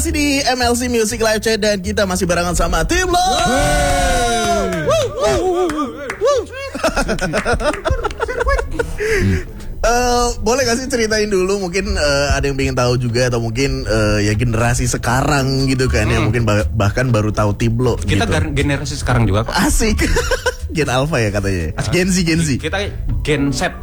masih di MLC Music Live Chat dan kita masih barengan sama Tim Lo. Boleh gak sih ceritain dulu mungkin ada yang pengen tahu juga atau mungkin ya generasi sekarang gitu kan ya mungkin bahkan baru tahu Tiblo kita gitu. Generasi sekarang juga kok. Asik. Gen Alpha ya katanya. Gen Z. Kita Gen Z.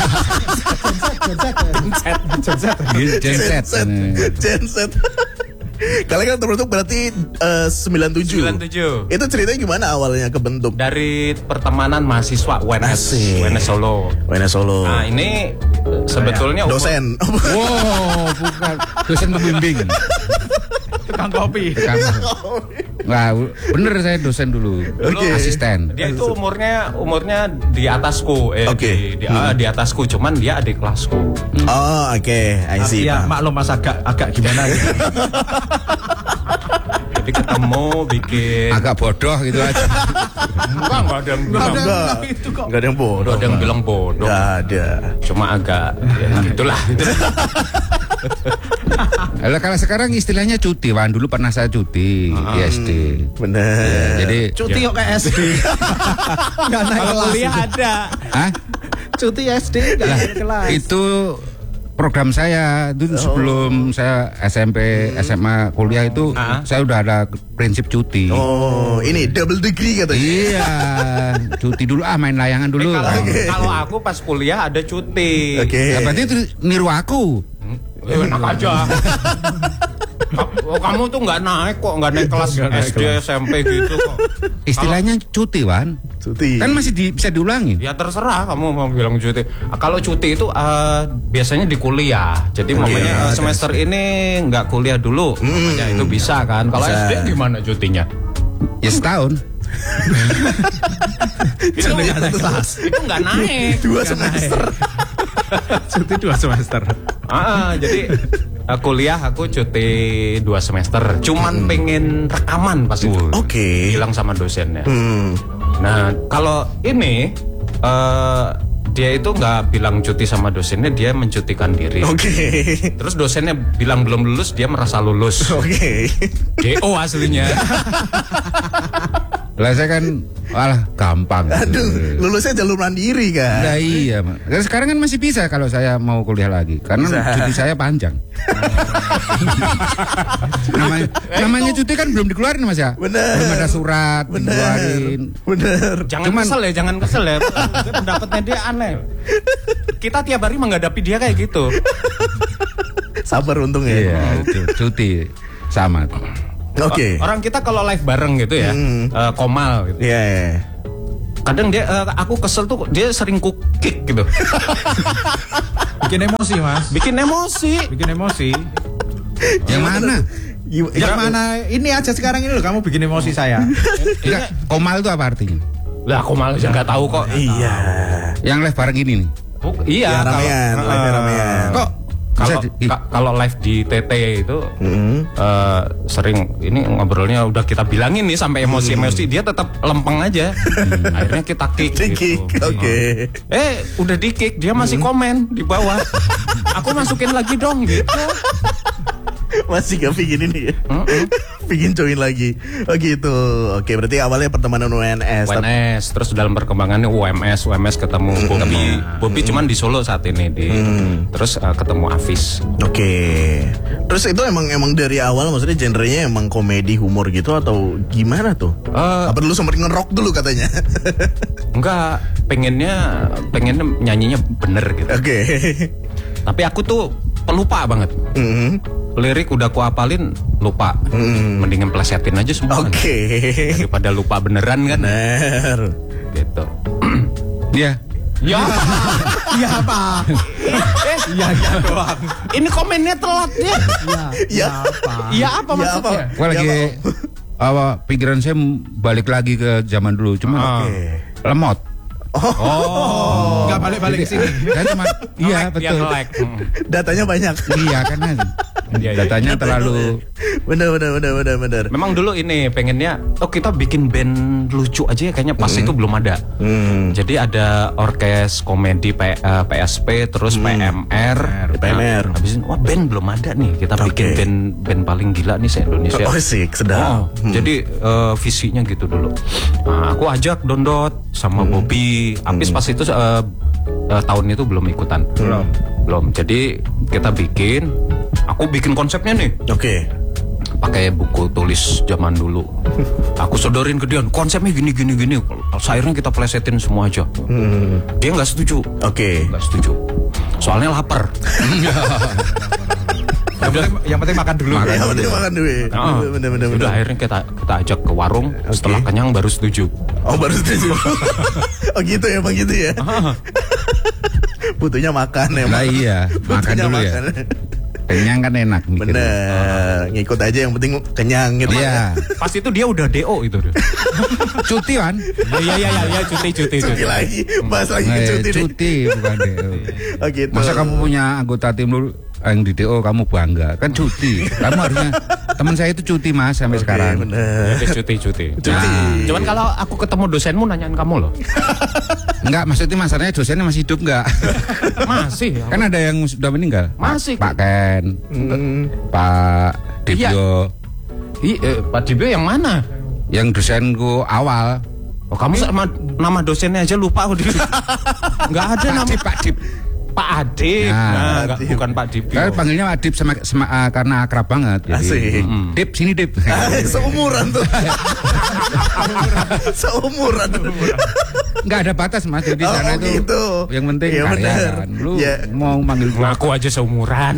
Gen Z. Kalian kan terbentuk berarti 97. Itu ceritanya gimana awalnya kebentuk? Dari pertemanan mahasiswa UNS Solo. Solo. Nah, ini sebetulnya dosen. Wow, bukan dosen pembimbing. tukang kopi. Nah, bener saya dosen dulu. Asisten. Dia itu umurnya di atasku, di atasku, cuman dia adik kelasku. Oh, oke, I see. Ya, maklum Mas agak gimana gitu. Jadi ketemu bikin agak bodoh gitu aja. Enggak ada yang bilang itu kok. Enggak ada yang bodoh. Enggak ada yang bilang bodoh. Enggak ada. Cuma agak ya gitulah. Kalau sekarang istilahnya cuti, Wan. Dulu pernah saya cuti di SD. Bener. Ya, jadi cuti kok ke SD. Enggak naik kalau kelas. kuliah ada. Hah? Cuti SD enggak naik kelas. Itu program saya itu sebelum saya SMP, SMA, kuliah itu saya udah ada prinsip cuti. Oh, ini double degree katanya. Iya, cuti dulu main layangan dulu. Kalau aku pas kuliah ada cuti. Oke. Berarti itu niru aku. Enak aja. Kamu tuh nggak naik kelas SD, SMP gitu kok. Istilahnya cuti, Wan. Cuti. Kan masih bisa diulangi. Ya terserah kamu mau bilang cuti. Kalau cuti itu biasanya di kuliah. Jadi mamanya semester ini nggak kuliah dulu. Mamanya itu bisa kan. Kalau SD gimana cutinya? Ya setahun. Itu nggak naik. 2 semester. Cuti 2 semester. Jadi kuliah aku cuti 2 semester. Cuman pengen rekaman pas itu. Oke. Bilang sama dosennya. Nah kalau ini dia itu nggak bilang cuti sama dosennya, dia mencutikan diri. Oke. Terus dosennya bilang belum lulus, dia merasa lulus. Oke. DO aslinya. Lah saya kan gampang. Aduh, lulusnya jalur mandiri kan. Nah, iya, Mas. Sekarang kan masih bisa kalau saya mau kuliah lagi karena cuti saya panjang. namanya cuti kan belum dikeluarin, Mas ya. Bener. Belum ada surat dikeluarin. Bener. Jangan kesel ya. Pendapatnya dia aneh. Kita tiap hari menghadapi dia kayak gitu. Sabar untung ya. Iya, cuti sama. Oke. Orang kita kalau live bareng gitu ya, Komal gitu. Iya. Kadang dia aku kesel tuh dia sering kick gitu. Bikin emosi, Mas. Bikin emosi. Yang mana? Yang mana? Ini aja sekarang ini loh kamu bikin emosi saya. Enggak, komal itu apa artinya? Lah Komal aja nggak tahu kok. Iya. Yang live bareng ini nih. Iya, ramean. Kok kalau live di TT itu sering ini ngobrolnya udah kita bilangin nih sampai emosi dia tetap lempeng aja. Akhirnya kita kick gitu. Oke. Udah di kick dia masih komen di bawah. Aku masukin lagi dong gitu. Masih gak pingin ini ya? Pingin join lagi. Oh gitu. Oke, berarti awalnya pertemanan UNS. Terus dalam perkembangannya UMS ketemu Bobby cuman di Solo saat ini terus ketemu Afis. Oke. Terus itu emang dari awal maksudnya genrenya emang komedi humor gitu atau gimana tuh? Apa dulu sempat nge-rock dulu katanya? Enggak, pengennya nyanyinya bener gitu. Oke. Tapi aku tuh pelupa banget. Lirik udah ku apalin, lupa. Mendingan plesetin aja semua. Oke. Daripada lupa beneran kan. Bener. Gitu. Iya. Ya. Iya apa? Iya doang. Ini komennya telat ya. Ya. Iya apa maksudnya? Gua lagi pikiran saya balik lagi ke zaman dulu, cuma lemot. Enggak balik-balik ke sini. Saya cuma iya betul. Datanya banyak. Iya kan. Iya, iya. Datanya terlalu Bener. Memang dulu ini pengennya kita bikin band lucu aja ya, kayaknya pas itu belum ada. Jadi ada orkes komedi PSP terus PMR. Habis itu band belum ada nih. Kita bikin band paling gila nih se-Indonesia. Oh sih, sedap. Jadi visinya gitu dulu. Nah, aku ajak Dondot sama Bobby. Apis pas itu tahun itu belum ikutan. Belum. Jadi kita bikin. Aku bikin konsepnya nih. Oke. Pakai buku tulis zaman dulu. Aku sodorin ke dia, konsepnya gini. Akhirnya kita plesetin semua aja. Dia nggak setuju. Oke. Nggak setuju. Soalnya lapar. Yang penting makan dulu. Makan dulu. Bener. Udah akhirnya kita ajak ke warung. Setelah kenyang baru setuju. Oh baru setuju. Oh gitu ya Bang, gitu ya. Butuhnya makan ya. Nah iya, makan dulu ya. Kenyang kan enak mikirnya. Bener, ngikut aja yang penting kenyang gitu. Iya. Pas itu dia udah DO itu. Cuti kan? Iya, cuti. Cuti lagi, bahas lagi ke cuti nih. Cuti bukan DO. Oh gitu. Masa kamu punya anggota tim lu yang di DO kamu bangga? Kan cuti. Kamu harusnya, teman saya itu cuti Mas sampai sekarang. Bener. Cuti. Cuti. Cuman kalau aku ketemu dosenmu nanyain kamu loh. Enggak, maksudnya masalahnya dosennya masih hidup enggak? Masih. Kan ada yang sudah meninggal. Masih. Pak Ken, Pak Dibyo. Pak Dibyo yang mana? Yang dosenku awal. Oh, kamu sama nama dosennya aja lupa. Enggak ada nama Pak Dip. Pak Adip. Nah, Bukan Pak Dibyo. Saya panggilnya Adip karena akrab banget. Asik. Dip, sini Dip. Seumuran tuh. Seumuran. Enggak ada batas Mas, jadi Oh, sana itu gitu. yang penting Iya, karya bener. kan. Lu Iya. mau manggil gua Ngaku aja seumuran.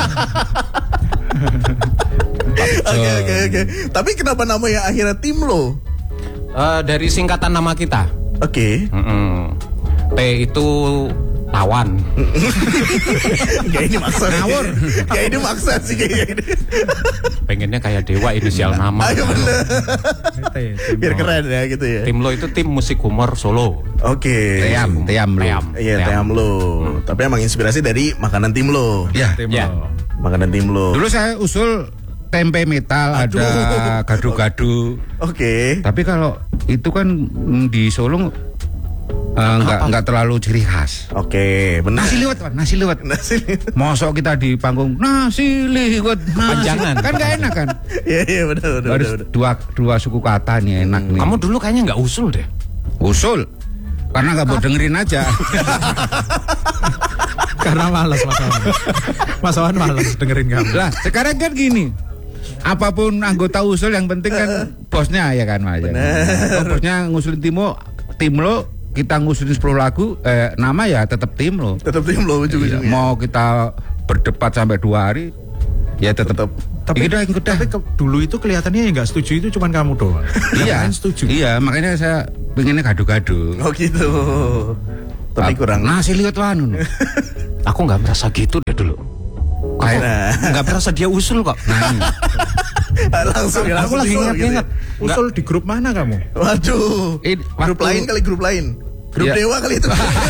Oke. Tapi kenapa namanya akhirnya tim lo? Dari singkatan nama kita. Oke. T itu tawan. Kayak ini maksa. Ngawur. Kayak ini maksa sih kayaknya ini. Pengennya kayak dewa inisial nama. Ayo bener. Biar keren ya gitu ya. Tim lo itu tim musik humor Solo. Oke. Team lu. Iya, Team lo. Tapi emang inspirasi dari makanan tim lo. Ya. Ya. Makanan tim lo. Dulu saya usul tempe metal, ada gado-gado. Oke. Tapi kalau itu kan di Solo nggak terlalu ciri khas. Oke, benar. Nasi liwet, Pak, nasi liwet. Mosok kita di panggung nasi liwet, Panjangan. kan nggak enak kan? Iya benar. Harus dua suku kata nih enak nih. Kamu dulu kayaknya nggak usul deh. Usul karena nggak mau dengerin aja. Karena malas Mas Awan malas dengerin kamu. Lah sekarang kan gini. Apapun anggota usul yang penting kan bosnya ya kan Mas. Kalau bosnya ngusulin tim lo kita ngusulin 10 lagu nama ya tetap tim lo. Tetap tim lo ujung-ujungnya. Mau kita berdebat sampai 2 hari ya tetap. Tapi dulu itu kelihatannya yang nggak setuju itu cuma kamu doang. Iya, setuju. Iya, makanya saya pengennya gado-gado. Oh gitu. Tapi kurang. Nasi liwet wanu. Aku nggak merasa gitu deh dulu. Nggak merasa dia usul kok. langsung Aku lagi ingat-ingat. Usul di grup mana kamu? Waduh. Grup lain. Grup Ya. Dewa kali itu.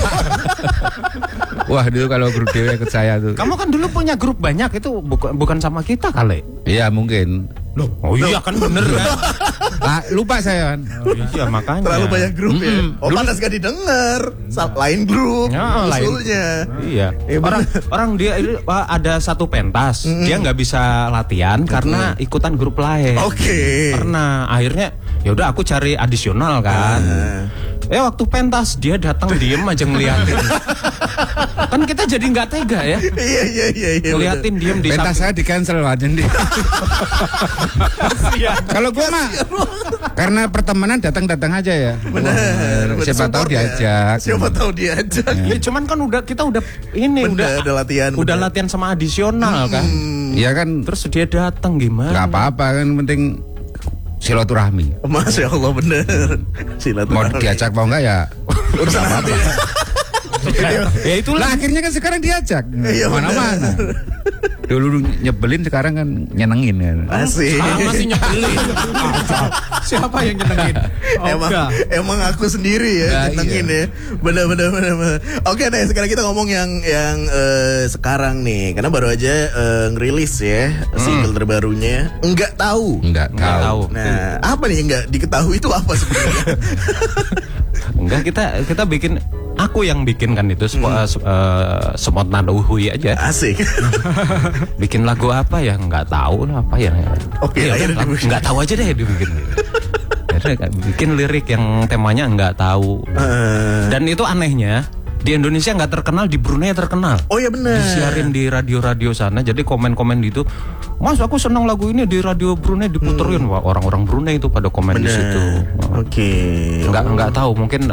Wah, dulu kalau grup Dewa ikut saya tuh. Kamu kan dulu punya grup banyak itu bukan sama kita kali. Iya, mungkin. Oh iya kan bener kan. Lupa saya kan. Oh, iya makanya. Terlalu banyak grup ya. Oh pantas gak didengar. Lain grup. Ya, usulnya. Iya. Orang dia ada satu pentas, dia nggak bisa latihan karena ikutan grup lain. Oke. Karena akhirnya ya udah aku cari adisional kan. Waktu pentas dia datang diem aja ngeliatin. Kan kita jadi nggak tega ya. Iya. Ngeliatin diem di Pentas saya di cancel aja nih. Kalau gua mah karena pertemanan datang aja ya. Benar. Siapa tahu diajak. Ya, cuman kan kita udah udah latihan. Udah latihan sama adisional kan. Iya kan. Terus dia datang gimana? Nggak apa-apa kan, penting silaturahmi. Masya Allah bener. Mau diajak mau enggak ya urusan hati. Ya itulah akhirnya kan sekarang diajak Iya, mana-mana. Dulu nyebelin, sekarang kan nyenengin kan. Asik. Masih nyebelin. Siapa yang nyenengin? Emang aku sendiri ya Nah, nyenengin ya. Benar. Oke deh, sekarang kita ngomong yang sekarang nih, karena baru aja ngerilis ya single terbarunya. Enggak tahu. Enggak tahu. Nah, apa nih yang enggak diketahui itu apa sebenarnya? Enggak, kita bikin, aku yang bikin kan itu semot nado hui aja. Asik. Bikin lagu apa ya nggak tahu lah apa ya. Oke, Ya akhirnya udah, dibikin. nggak tahu aja deh dibikin. Akhirnya bikin lirik yang temanya nggak tahu. Dan itu anehnya di Indonesia nggak terkenal, di Brunei terkenal. Oh ya benar. Disiarin di radio-radio sana. Jadi komen-komen gitu, Mas aku senang lagu ini di radio Brunei diputerin. Wah, orang-orang Brunei itu pada komen di situ. Oke. Nggak tahu, mungkin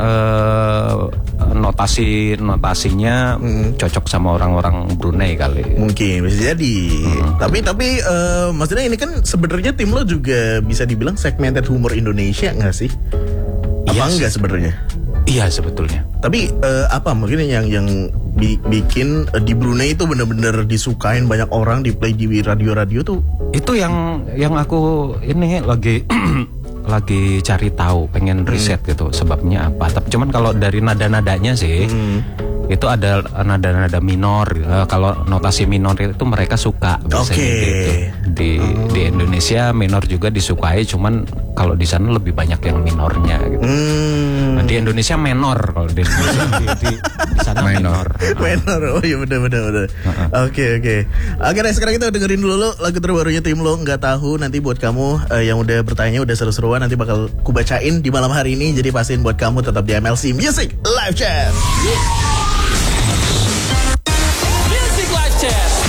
notasinya cocok sama orang-orang Brunei kali. Mungkin bisa jadi. Tapi maksudnya ini kan sebenarnya tim lo juga bisa dibilang segmented humor Indonesia nggak sih? Apa Iya sih. enggak sebenarnya? Iya sebetulnya. Tapi apa mungkin yang bikin di Brunei itu benar-benar disukain banyak orang, di play di radio-radio tuh? Itu yang aku ini lagi lagi cari tahu, pengen riset gitu sebabnya apa. Tapi cuman kalau dari nada-nadanya sih itu ada nada-nada minor. Kalau notasi minor itu mereka suka biasanya gitu. Di Indonesia minor juga disukai, cuman kalau di sana lebih banyak yang minornya gitu. Nah, di Indonesia menor, kalau di Indonesia di sana minor. Menor, oh iya benar. Oke. Nah, sekarang kita dengerin dulu lagu terbarunya tim lo, nggak tahu. Nanti buat kamu yang udah bertanya, udah seru-seruan, nanti bakal kubacain di malam hari ini. Jadi pastiin buat kamu tetap di MLC Music Live Chat.